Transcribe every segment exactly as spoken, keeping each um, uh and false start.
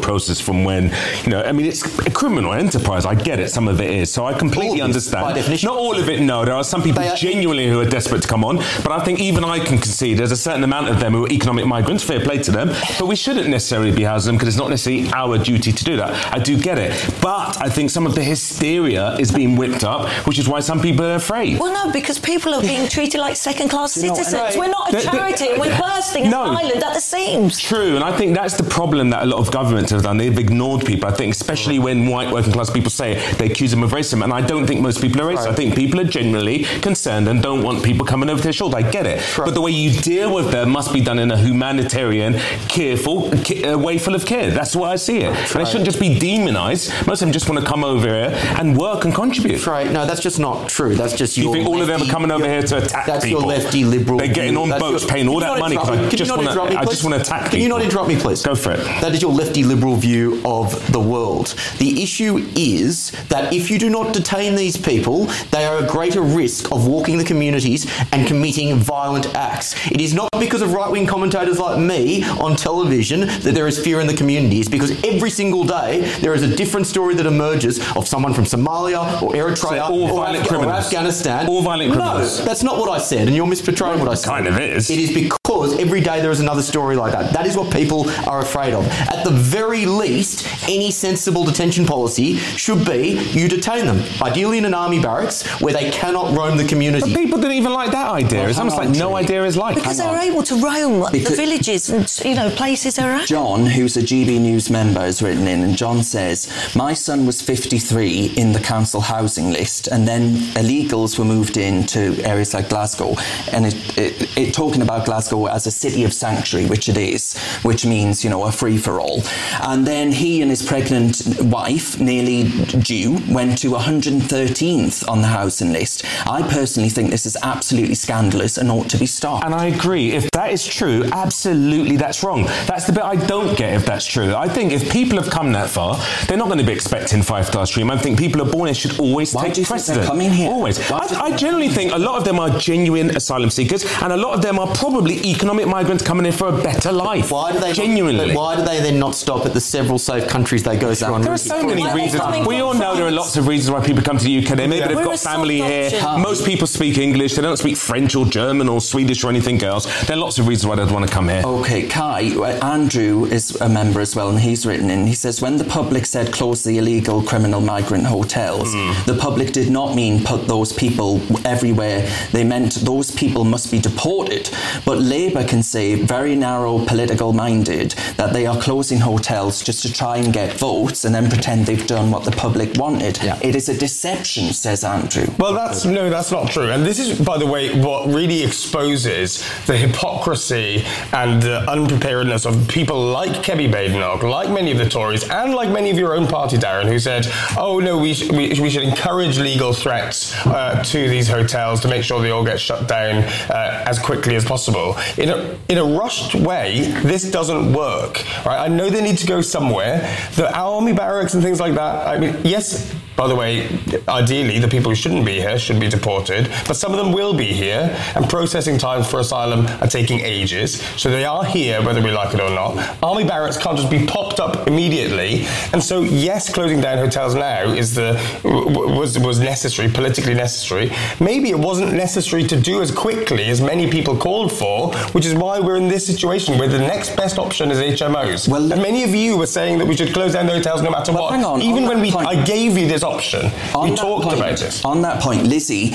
process from when, you know, I mean, it's a criminal enterprise. I get it. Some of it is. So I completely all understand. By definition. Not all of it, no. There are some people are, genuinely who are desperate to come on. But I think even I can concede there's a certain amount of them who are economic migrants, fair play to them. But we shouldn't necessarily be housing them because it's not necessarily our duty to do that. I do get it. But I think some of the hysteria is being whipped up, which is why some people are afraid. Well, no, because people are being treated like second-class citizens. Right. We're not a charity, and we're bursting no, an island at the seams. True, and I think that's the problem that a lot of governments have done. They've ignored people. I think, especially when white working-class people say it, they accuse them of racism, and I don't think most people are racist. Right. I think people are genuinely concerned and don't want people coming over their shoulder. I get it. Right. But the way you deal with them must be done in a humanitarian, careful uh, way full of care. That's why I see it. Right. And they shouldn't just be demonised. Most of them just want to come over here and work and contribute. Right. No, that's just not true. That's just you your think all lefty, of them are coming over here to attack that's people? That's your lefty liberal. They're getting on that's boats, your, paying all that money. I just want to. I just want to attack Can people. you not interrupt me, please? Go for it. That is your lefty liberal view of the world. The issue is that if you do not detain these people, they are at greater risk of walking the communities and committing violent acts. It is not because of right-wing commentators like me on television that there is fear in the community. It's because every single day there is a different story that emerges of someone from Somalia or Eritrea so or, Af- or Afghanistan. All violent criminals. No, that's not what I said, and you're misportraying what I said. Kind of is. It is because every day there is another story like that. That is what people are afraid of. At the very least, any sensible detention policy should be you detain them, ideally in an army barracks where they cannot roam the community. But people didn't even like that idea. Well, it's almost like no idea is like. Because they're able to roam because the villages and, you know, places they're at. John, who's a G B News member, has written in, and John says, my son was fifty-three in the council housing list, and then illegals were moved in to areas like Glasgow, and it, it, it talking about Glasgow as a city of sanctuary, which it is, which means, you know, a free-for-all. And then he and his pregnant wife, nearly due, went to one hundred thirteenth on the housing list. I personally think this is absolutely scandalous and ought to be stopped. And I agree. If that is true, absolutely that's wrong. That's the bit I don't get if that's true. I think if people have come that far, they're not going to be expecting five-star treatment. I think people are born here should always Why take do you precedent. think they're coming here? Always. I, I generally think a lot of them are genuine asylum seekers, and a lot of them are probably economic migrants coming in for a better life. Why do they genuinely? Not, why do they then not stop at the several safe countries they go through? There are so many Why are they reasons. coming We from all know there are France? lots of reasons why people come to the U K. They maybe they've We're got a soft family here. option. Most people speak English. They don't speak French or German or Swedish or anything else. There are lots of reasons why they'd want to come here. Okay, Kai, Andrew is a member as well, and he's written in, he says, when the public said close the illegal criminal migrant hotels, mm. the public did not mean put those people everywhere. They meant those people must be deported. But Labour can say, very narrow political minded, that they are closing hotels just to try and get votes and then pretend they've done what the public wanted. Yeah. It is a deception, says Andrew. Well, that's no, that's not true. And this is, by the way, what really exposes the hypocrisy and the unpreparedness of people like Kebby Badenoch, like many of the Tories, and like many of your own party, Darren, who said, oh, no, we, sh- we, we should encourage legal threats uh, to these hotels to make sure they all get shut down uh, as quickly as possible. In a, in a rushed way, this doesn't work. Right? I know they need to go somewhere. The army barracks and things like that, I mean, yes, by the way, ideally, the people who shouldn't be here should be deported, but some of them will be here, and processing times for asylum are taking ages, so they are here whether we like it or not. Army barracks can't just be popped up immediately, and so yes, closing down hotels now is the was was necessary, politically necessary. Maybe it wasn't necessary to do as quickly as many people called for, which is why we're in this situation where the next best option is H M Os. Well, and many of you were saying that we should close down the hotels no matter well, what. Hang on, Even on when we, point, I gave you this option, we talked point, about it. On that point, Lizzie,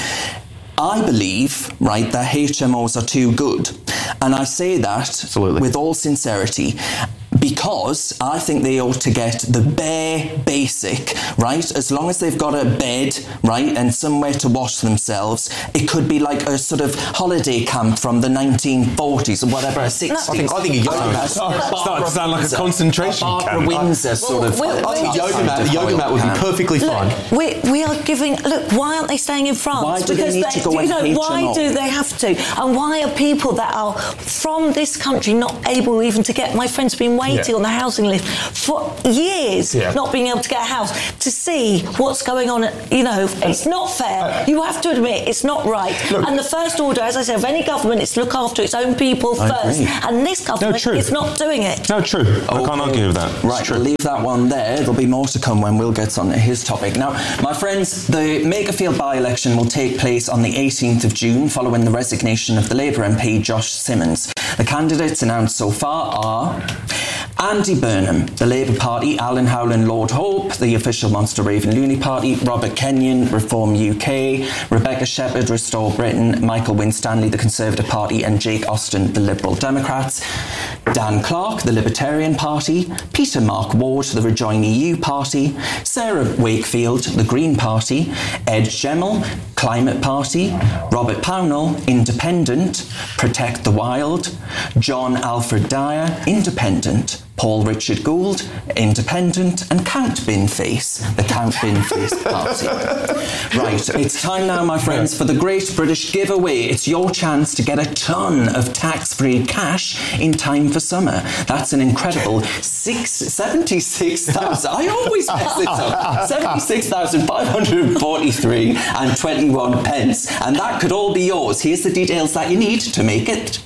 I believe, right, that H M Os are too good. And I say that Absolutely. with all sincerity, because I think they ought to get the bare basic, right? As long as they've got a bed, right, and somewhere to wash themselves, it could be like a sort of holiday camp from the nineteen forties or whatever, or sixties. I think, I think a yoga mat. Starting to sound like a concentration a camp. Windsor sort of. We're, we're I think a yoga mat, a yoga mat would be perfectly Look, fine. we we are giving. Look, why aren't they staying in France? Why do because they need to go you and know, H M O? why do they have to? And why are people that are from this country not able even to get? My friend's been waiting waiting Yeah. on the housing list for years, Yeah. not being able to get a house, to see what's going on. You know, it's not fair. You have to admit it's not right. Look, and the first order, as I said, of any government is to look after its own people I first. agree. And this government true. is not doing it. No, true. I can't argue with that. It's Right, true. we'll leave that one there. There'll be more to come when Will gets on his topic. Now, my friends, the Makerfield by-election will take place on the eighteenth of June following the resignation of the Labour M P Josh Simmons. The candidates announced so far are Andy Burnham, the Labour Party, Alan Howland Lord Hope, the official Monster Raven Looney Party, Robert Kenyon, Reform U K, Rebecca Shepherd, Restore Britain, Michael Winstanley, the Conservative Party, and Jake Austin, the Liberal Democrats, Dan Clark, the Libertarian Party, Peter Mark Ward, the Rejoin E U Party, Sarah Wakefield, the Green Party, Ed Gemmell, Climate Party, Robert Pownall, Independent, Protect the Wild, John Alfred Dyer, Independent, Paul Richard Gould, Independent, and Count Binface, the Count Binface Party. Right, it's time now, my friends, for the Great British Giveaway. It's your chance to get a ton of tax-free cash in time for summer. That's an incredible six, seventy-six thousand, I always mess this up, seventy-six thousand five hundred forty-three and twenty-one pence. And that could all be yours. Here's the details that you need to make it.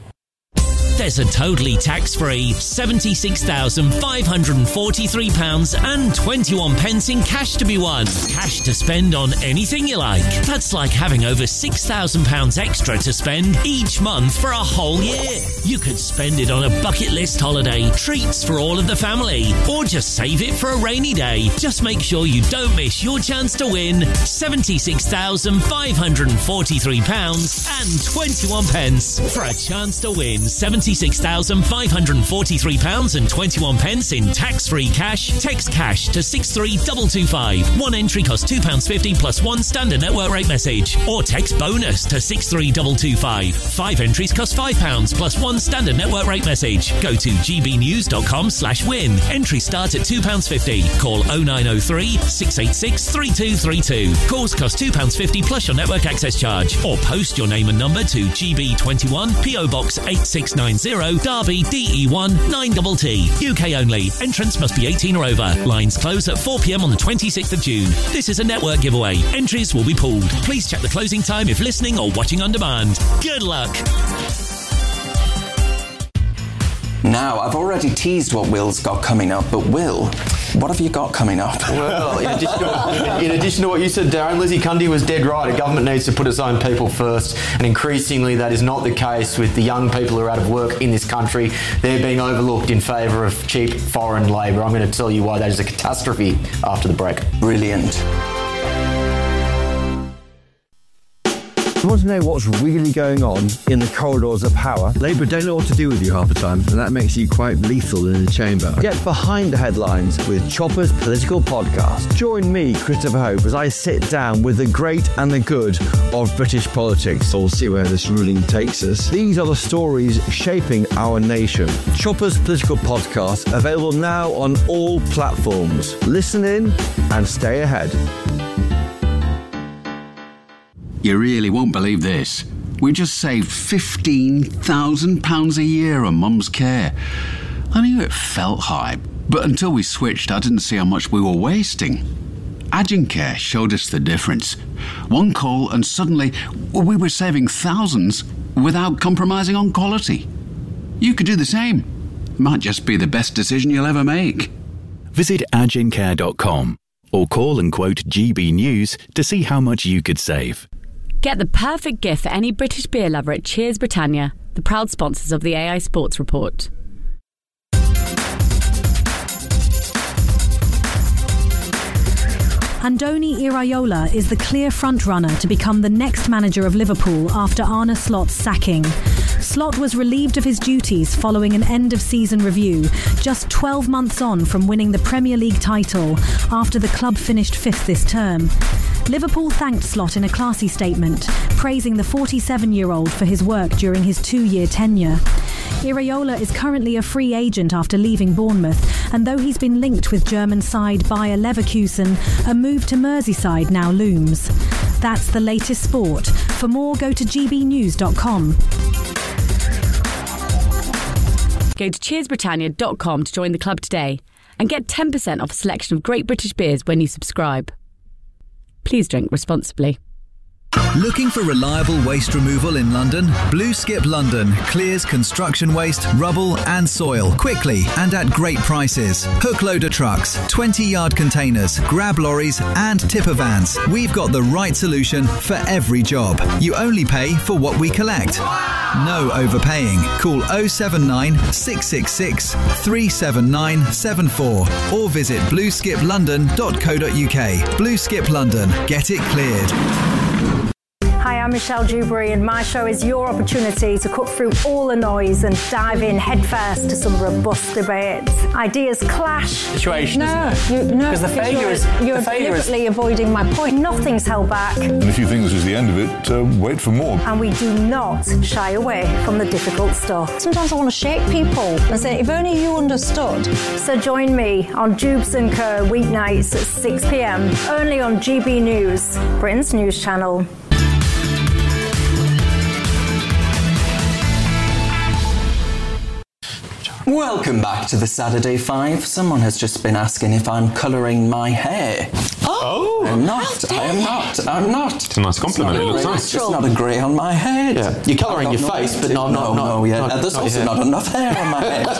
There's a totally tax-free seventy-six thousand five hundred forty-three pounds and twenty-one pence in cash to be won. Cash to spend on anything you like. That's like having over six thousand pounds extra to spend each month for a whole year. You could spend it on a bucket list holiday, treats for all of the family, or just save it for a rainy day. Just make sure you don't miss your chance to win seventy-six thousand five hundred forty-three pounds and twenty-one pence. For a chance to win seventy-six thousand five hundred forty-three pounds and twenty-one pence in tax-free cash, text cash to six three two two five. One entry costs two pounds fifty plus one standard network rate message. Or text bonus to six three two two five. Five entries cost five pounds plus one standard network rate message. Go to gbnews.com slash win. Entries start at two pounds fifty. Call oh nine oh three, six eight six, three two three two. Calls cost two pounds fifty plus your network access charge. Or post your name and number to G B twenty-one, P O Box eight six nine zero, Derby, D E one nine T T. U K only. Entrance must be eighteen or over. Lines close at four p.m. on the twenty-sixth of June. This is a network giveaway. Entries will be pooled. Please check the closing time if listening or watching on demand. Good luck. Now, I've already teased what Will's got coming up, but Will, what have you got coming up? Well, in addition, to, in addition to what you said, Darren, Lizzie Cundy was dead right. A government needs to put its own people first, and increasingly that is not the case with the young people who are out of work in this country. They're being overlooked in favour of cheap foreign labour. I'm going to tell you why that is a catastrophe after the break. Brilliant. You want to know what's really going on in the corridors of power? Labour don't know what to do with you half the time, and that makes you quite lethal in the chamber. Get behind the headlines with Chopper's Political Podcast. Join me, Christopher Hope, as I sit down with the great and the good of British politics. We'll see where this ruling takes us. These are the stories shaping our nation. Chopper's Political Podcast, available now on all platforms. Listen in and stay ahead. You really won't believe this. We just saved fifteen thousand pounds a year on Mum's care. I knew it felt high, but until we switched, I didn't see how much we were wasting. Agencare showed us the difference. One call and suddenly we were saving thousands without compromising on quality. You could do the same. It might just be the best decision you'll ever make. Visit agencare dot com or call and quote G B News to see how much you could save. Get the perfect gift for any British beer lover at Cheers Britannia, the proud sponsors of the A I Sports Report. Andoni Iraola is the clear frontrunner to become the next manager of Liverpool after Arne Slot's sacking. Slot was relieved of his duties following an end-of-season review, just twelve months on from winning the Premier League title after the club finished fifth this term. Liverpool thanked Slot in a classy statement, praising the forty-seven-year-old for his work during his two-year tenure. Iraola is currently a free agent after leaving Bournemouth, and though he's been linked with German side Bayer Leverkusen, a move to Merseyside now looms. That's the latest sport. For more, go to g b news dot com. Go to cheers britannia dot com to join the club today and get ten percent off a selection of great British beers when you subscribe. Please drink responsibly. Looking for reliable waste removal in London? Blue Skip London clears construction waste, rubble and soil quickly and at great prices. Hook loader trucks, twenty yard containers, grab lorries and tipper vans. We've got the right solution for every job. You only pay for what we collect. No overpaying. Call oh seven nine, six six six, three seven nine seven four or visit blue skip london dot co dot uk. Blue Skip London. Get it cleared. Hi, I'm Michelle Dewberry and my show is your opportunity to cut through all the noise and dive in headfirst to some robust debates. Ideas clash. Situation. No, you, no, because the failure you're, is you're the failure deliberately is... avoiding my point. Nothing's held back. And if you think this is the end of it, uh, wait for more. And we do not shy away from the difficult stuff. Sometimes I want to shake people and say, if only you understood. So join me on Jubes and Co weeknights at six p m only on G B News, Britain's news channel. Welcome back to the Saturday Five. Someone has just been asking if I'm colouring my hair. Oh, I'm not. I am not. I'm not. It's a nice compliment. It looks nice. It's just not a grey on my head. Yeah. You're colouring your face, but not, no, not, not, no, yeah. not, uh, there's not also not enough hair on my head.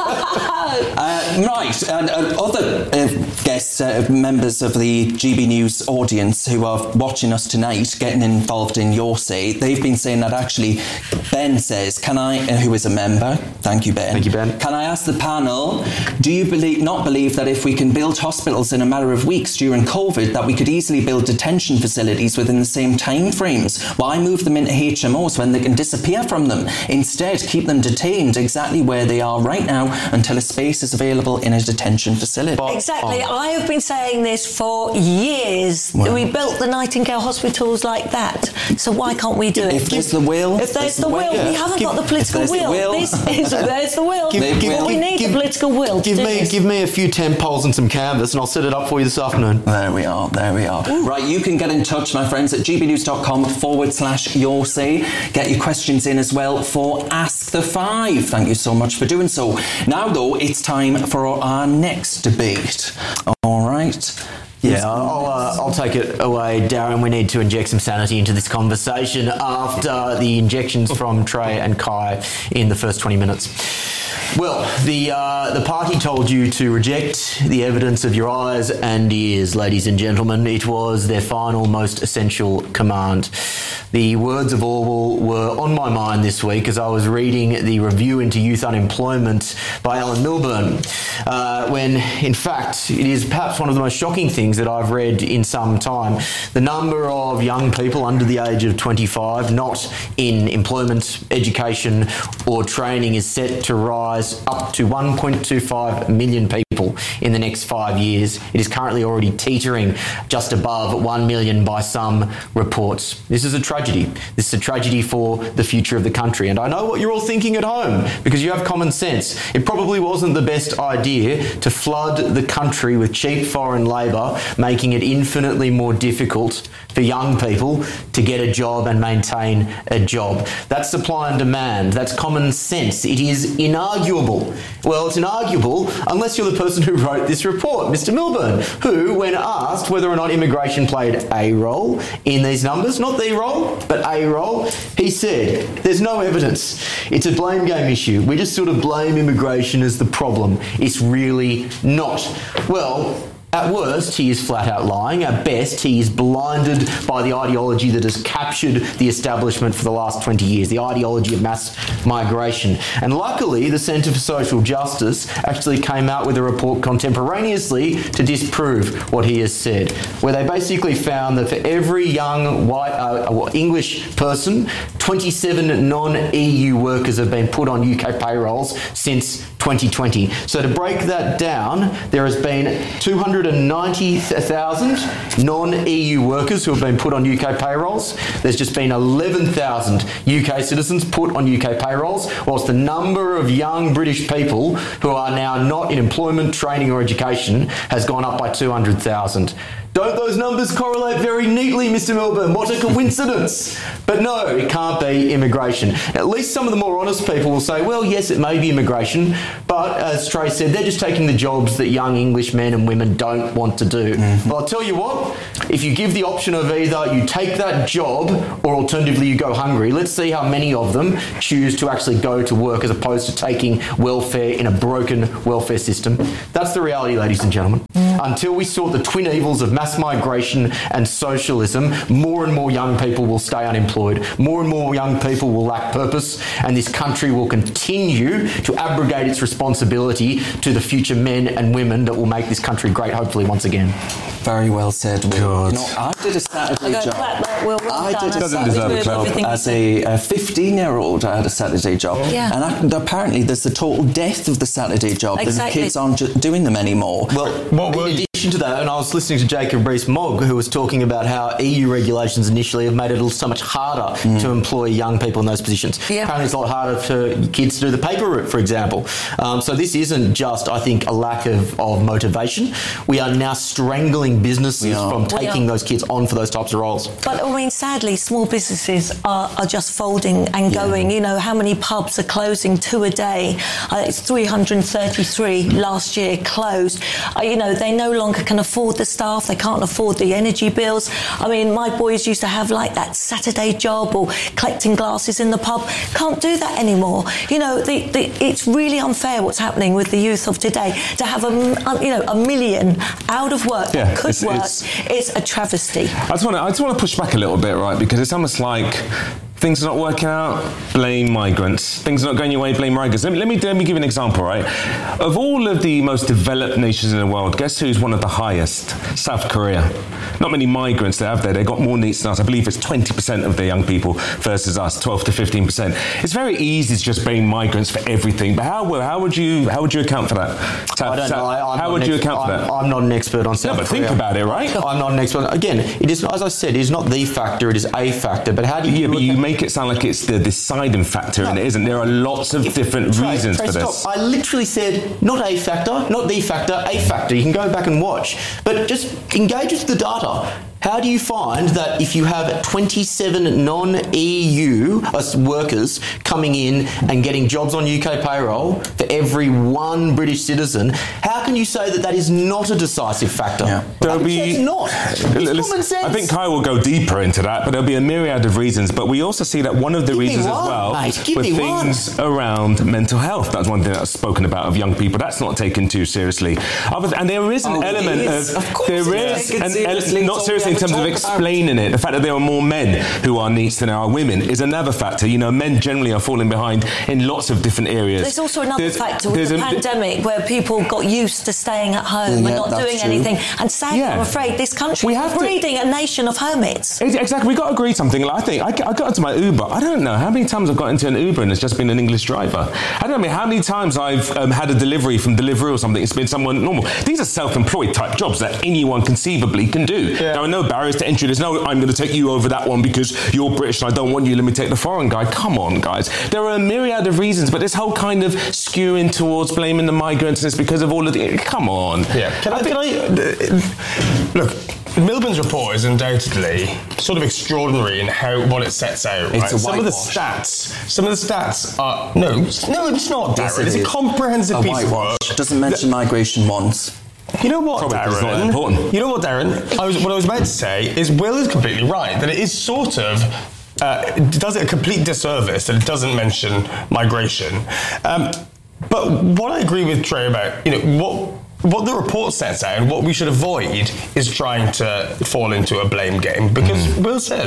uh, right, and uh, other uh, guests, uh, members of the G B News audience who are watching us tonight, getting involved in Your Say, they've been saying that actually Ben says, can I, uh, who is a member, thank you Ben. Thank you Ben. Can I ask the panel, do you believe, not believe that if we can build hospitals in a matter of weeks during COVID, that we could easily build detention facilities within the same time frames? Why move them into H M Os when they can disappear from them? Instead, keep them detained exactly where they are right now until a space is available in a detention facility. Exactly. I have been saying this for years. Well, we built the Nightingale hospitals like that. So why can't we do it? If there's the will. If there's the will. yeah. We haven't Give, got the political will. will. This is, there's the will. Give, give, well, we give, need give, the political will. Give to do me, this. give me a few tent poles and some canvas, and I'll set it up for you this afternoon. There we are. There we are. Ooh. Right, you can get in touch, my friends, at gbnews.com forward slash your say. Get your questions in as well for Ask the Five. Thank you so much for doing so. Now, though, it's time for our next debate. All right. Yeah, I'll, uh, I'll take it away, Darren. We need to inject some sanity into this conversation after the injections from Trey and Kai in the first twenty minutes. Well, the uh, the party told you to reject the evidence of your eyes and ears, ladies and gentlemen. It was their final, most essential command. The words of Orwell were on my mind this week as I was reading the review into youth unemployment by Alan Milburn, uh, when, in fact, it is perhaps one of the most shocking things that I've read in some time. The number of young people under the age of twenty-five not in employment, education or training is set to rise up to one point two five million people in the next five years. It is currently already teetering just above one million by some reports. This is a tragedy. This is a tragedy for the future of the country. And I know what you're all thinking at home because you have common sense. It probably wasn't the best idea to flood the country with cheap foreign labour, making it infinitely more difficult for young people to get a job and maintain a job. That's supply and demand. That's common sense. It is inarguable. Well, it's inarguable unless you're the person who wrote this report, Mister Milburn, who, when asked whether or not immigration played a role in these numbers, not the role, but a role, he said, there's no evidence. It's a blame game issue. We just sort of blame immigration as the problem. It's really not. Well, at worst, he is flat out lying. At best, he is blinded by the ideology that has captured the establishment for the last twenty years, the ideology of mass migration. And luckily, the Centre for Social Justice actually came out with a report contemporaneously to disprove what he has said, where they basically found that for every young white uh, English person, twenty-seven non-E U workers have been put on U K payrolls since twenty twenty. So to break that down, there has been two hundred hundred ninety thousand non-E U workers who have been put on U K payrolls. There's just been eleven thousand U K citizens put on U K payrolls, whilst the number of young British people who are now not in employment, training or education has gone up by two hundred thousand. Don't those numbers correlate very neatly, Mister Milburn? What a coincidence. But no, it can't be immigration. At least some of the more honest people will say, well, yes, it may be immigration, but as Trey said, they're just taking the jobs that young English men and women don't want to do. Mm-hmm. Well, I'll tell you what, if you give the option of either you take that job or alternatively you go hungry, let's see how many of them choose to actually go to work as opposed to taking welfare in a broken welfare system. That's the reality, ladies and gentlemen. Mm. Until we sort the twin evils of mass migration and socialism, more and more young people will stay unemployed. More and more young people will lack purpose, and this country will continue to abrogate its responsibility to the future men and women that will make this country great, hopefully, once again. Very well said, Will. God. You know, I did a Saturday I job. Clap that, Will. Well I done. did a That's Saturday Saturday job everything as a, a fifteen-year-old. I had a Saturday job, Yeah. and I, apparently there's the total death of the Saturday job. Exactly. The kids aren't ju- doing them anymore. Well, What were in you? addition to that, and I was listening to Jacob Rees-Mogg, who was talking about how E U regulations initially have made it so much harder Mm. to employ young people in those positions. Yeah. Apparently it's a lot harder for kids to do the paper route, for example. Um, so this isn't just, I think, a lack of, of motivation. We are now strangling businesses from taking those kids on for those types of roles. But I mean, sadly, small businesses are, are just folding and going. You know, how many pubs are closing? Two a day. Uh, it's three hundred thirty-three last year closed. Uh, you know, they no longer can afford the staff. They can't afford the energy bills. I mean, my boys used to have like that Saturday job or collecting glasses in the pub. Can't do that anymore. You know, the, the, it's really unfair what's happening with the youth of today. To have a, you know, a million out of work Yeah, that could it's- work it's- is a travesty. I just want to I just want to push back a little bit, right? Because it's almost like things are not working out, blame migrants. Things are not going your way, blame migrants. Let me, let me let me give you an example, right? Of all of the most developed nations in the world, guess who's one of the highest? South Korea. Not many migrants they have there. They've got more needs than us. I believe it's twenty percent of their young people versus us, twelve to fifteen percent. It's very easy to just blame migrants for everything. But how how would you how would you account for that? I don't know. I, I'm how not would an you ex- account for I'm, that? I'm not an expert on South No, but Korea. think about it, right? I'm not an expert. Again, it is, as I said, it is not the factor, it is a factor. But how do you... Yeah, but you make it sound like it's the deciding factor, and it isn't. There are lots of different Trey, reasons Trey, for stop. this. I literally said not a factor, not the factor, a factor. You can go back and watch. But just engage with the data. How do you find that if you have twenty-seven non-E U workers coming in and getting jobs on U K payroll for every one British citizen, how can you say that that is not a decisive factor? Yeah. There'll be, it's not. It's Listen, common sense. I think Kai will go deeper into that, but there'll be a myriad of reasons. But we also see that one of the Give me reasons one, as well mate. Give were me things around mental health. That's one thing that's spoken about of young people. That's not taken too seriously. Other, and there is an Oh, it element is. of, Of course there it is is. an Seriously, ele- it's not all seriously in we terms of ever talk about. explaining it. The fact that there are more men who are neets than there are women is another factor. You know, men generally are falling behind in lots of different areas. There's also another There's- factor with there's the a- pandemic where people got used to staying at home Yeah, and not that's doing true. anything. And sadly, Yeah. I'm afraid this country is breeding a nation of hermits. Ex- Exactly, we got to agree something. Like, I think I, I got into my Uber. I don't know how many times I've got into an Uber and it's just been an English driver. I don't know how many times I've um, had a delivery from Deliveroo or something. It's been someone normal. These are self-employed type jobs that anyone conceivably can do. There are no barriers to entry. There's no, I'm going to take you over that one because you're British and I don't want you. Let me take the foreign guy. Come on, guys. There are a myriad of reasons, but this whole kind of skewing towards blaming the migrants and it's because of all of the. Come on. Yeah. Can I? Can I uh, look? Milburn's report is undoubtedly sort of extraordinary in how what it sets out. It's Right? a Some of the whitewash. stats, some of the stats are no, no, it's not. Yes, Darren. it It's a is. comprehensive A piece of whitewash. work. Doesn't mention migration once. You know what, Probably 'cause Darren? it's not that important. You know what, Darren? I was, what I was about to say is Will is completely right that it is sort of. Uh, it does it a complete disservice that it doesn't mention migration. Um, but what I agree with Trey about, you know, what what the report sets out and what we should avoid is trying to fall into a blame game because mm. Will says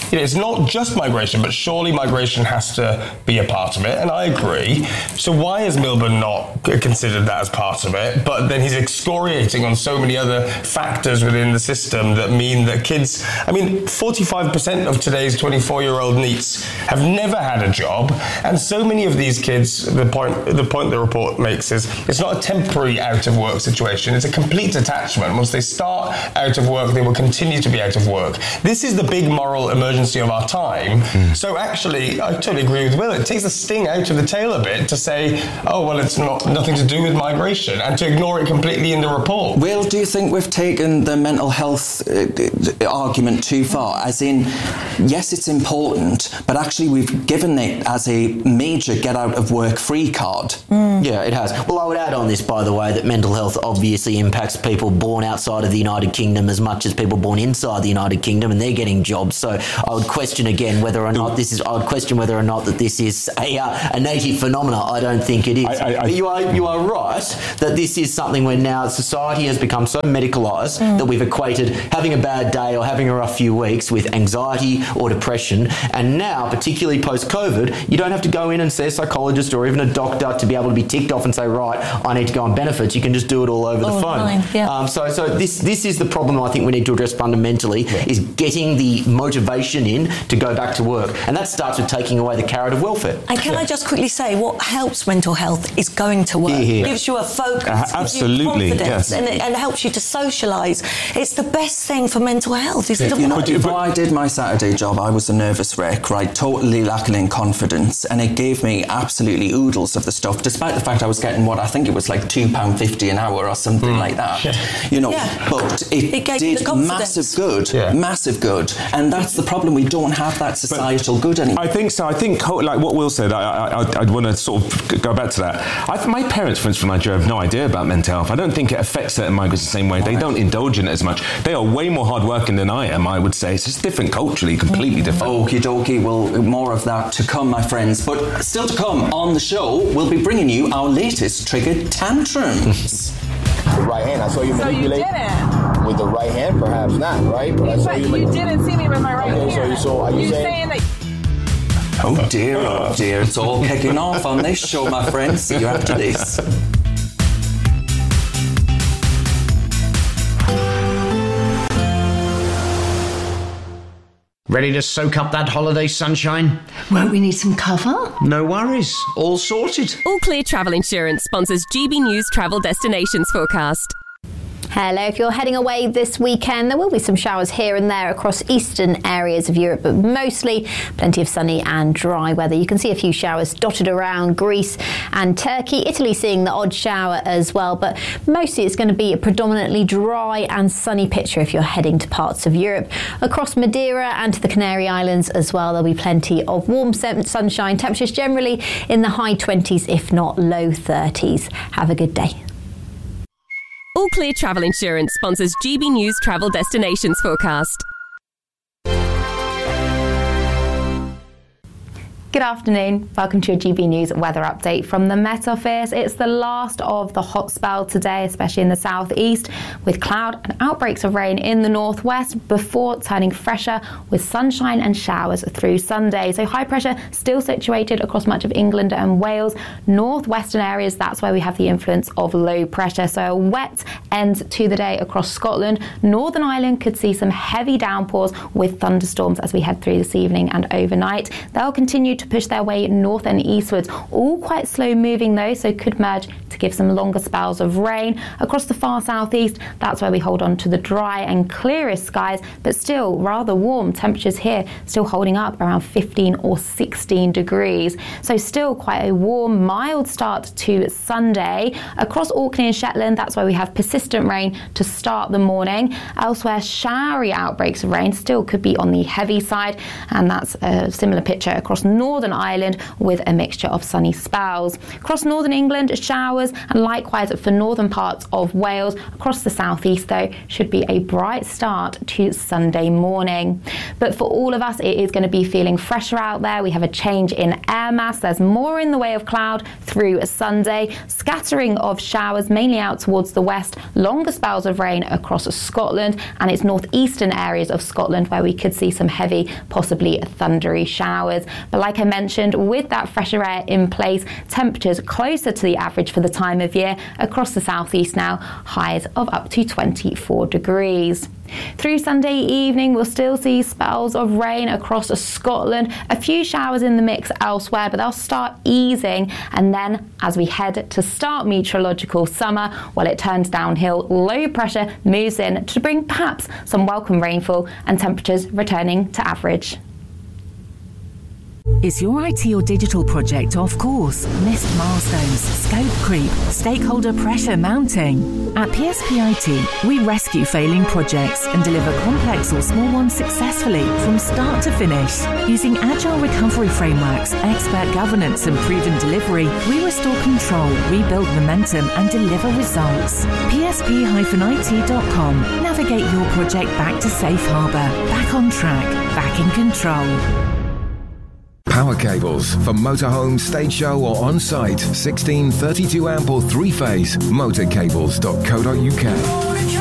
you know, it's not just migration, but surely migration has to be a part of it, and I agree. So why is Milburn not considered that as part of it? But then he's excoriating on so many other factors within the system that mean that kids, I mean, forty-five percent of today's twenty-four-year-old NEETs have never had a job, and so many of these kids, the point the point the report makes is it's not a temporary out of work situation, it's a complete detachment. Once they start out of work, they will continue to be out of work. This is the big moral emergency of our time. Mm. So actually, I totally agree with Will, it takes the sting out of the tail a bit to say, oh, well, it's not nothing to do with migration, and to ignore it completely in the report. Will, do you think we've taken the mental health uh, argument too far? As in, yes, it's important, but actually we've given it as a major get out of work free card. Mm. Yeah, it has. Well, I would add on this, by the way, that mental health obviously impacts people born outside of the United Kingdom as much as people born inside the United Kingdom, and they're getting jobs. So I would question again whether or not this is. I would question whether or not that this is a, uh, a native phenomena. I don't think it is. I, I, but you are you are right that this is something where now society has become so medicalised mm. that we've equated having a bad day or having a rough few weeks with anxiety or depression. And now, particularly post-COVID, you don't have to go in and see a psychologist or even a doctor to be able to be ticked off and say, right, I need to go on benefits. You can just do it all over all the phone. Fine, yeah. um, so so this this is the problem I think we need to address fundamentally, yeah. is getting the motivation in to go back to work. And that starts with taking away the carrot of welfare. And can yeah. I just quickly say, what helps mental health is going to work. Yeah, yeah. Gives you a focus, uh, absolutely, gives you confidence, yes. and, it, and helps you to socialise. It's the best thing for mental health. It's yeah, the you know, before I did my Saturday job, I was a nervous wreck, right, totally lacking in confidence, and it gave me absolutely oodles of the stuff, despite the fact I was getting what I think it was like two pounds fifty an hour or something mm. like that. Yeah. You know, yeah. but it, it gave did you the massive good, yeah. massive good, and that's the problem. We don't have that societal but good anymore. I think so. I think, like what Will said, I, I, I'd want to sort of go back to that. I, my parents, for instance, from Nigeria, have no idea about mental health. I don't think it affects certain migrants the same way. Right. They don't indulge in it as much. They are way more hardworking than I am, I would say. It's just different culturally, completely different. Okie dokie. Well, more of that to come, my friends. But still to come on the show, we'll be bringing you our latest triggered tantrums. The right hand, I saw you so manipulate. You didn't. With the right hand, perhaps not, right? But you, I saw you, you didn't see me with my right okay, hand. So, so are you, you saying, saying that? Oh dear, oh dear, it's all kicking off on this show, my friends. See you after this. Ready to soak up that holiday sunshine? Won't we need some cover? No worries, all sorted. All Clear Travel Insurance sponsors G B News Travel Destinations Forecast. Hello, if you're heading away this weekend, there will be some showers here and there across eastern areas of Europe, but mostly plenty of sunny and dry weather. You can see a few showers dotted around Greece and Turkey. Italy seeing the odd shower as well, but mostly it's going to be a predominantly dry and sunny picture if you're heading to parts of Europe. Across Madeira and to the Canary Islands as well, there'll be plenty of warm sunshine. Temperatures generally in the high twenties, if not low thirties. Have a good day. All Clear Travel Insurance sponsors G B News Travel Destinations Forecast. Good afternoon. Welcome to your G B News weather update from the Met Office. It's the last of the hot spell today, especially in the southeast, with cloud and outbreaks of rain in the northwest before turning fresher with sunshine and showers through Sunday. So high pressure still situated across much of England and Wales. Northwestern areas, that's where we have the influence of low pressure. So a wet end to the day across Scotland. Northern Ireland could see some heavy downpours with thunderstorms as we head through this evening and overnight. They'll continue to push their way north and eastwards, all quite slow moving though, so could merge to give some longer spells of rain. Across the far southeast, that's where we hold on to the dry and clearest skies, but still rather warm. Temperatures here still holding up around fifteen or sixteen degrees. So still quite a warm, mild start to Sunday. Across Orkney and Shetland, that's where we have persistent rain to start the morning. Elsewhere, showery outbreaks of rain still could be on the heavy side, and that's a similar picture across north Northern Ireland with a mixture of sunny spells. Across northern England, showers, and likewise for northern parts of Wales. Across the southeast, though, should be a bright start to Sunday morning. But for all of us, it is going to be feeling fresher out there. We have a change in air mass. There's more in the way of cloud through Sunday. Scattering of showers mainly out towards the west. Longer spells of rain across Scotland and its northeastern areas of Scotland where we could see some heavy, possibly thundery showers. But like I mentioned, with that fresher air in place, temperatures closer to the average for the time of year across the southeast now, highs of up to twenty-four degrees. Through Sunday evening, we'll still see spells of rain across Scotland, a few showers in the mix elsewhere, but they'll start easing. And then as we head to start meteorological summer, while it turns downhill, low pressure moves in to bring perhaps some welcome rainfall and temperatures returning to average. Is your I T or digital project off course? Missed milestones, scope creep, stakeholder pressure mounting? At P S P I T, we rescue failing projects and deliver complex or small ones successfully from start to finish. Using agile recovery frameworks, expert governance and proven delivery, we restore control, rebuild momentum and deliver results. P S P I T dot com. Navigate your project back to safe harbour, back on track, back in control. Power cables for motorhome, stage show or on-site. sixteen, thirty-two amp or three-phase. motorcables dot co dot uk.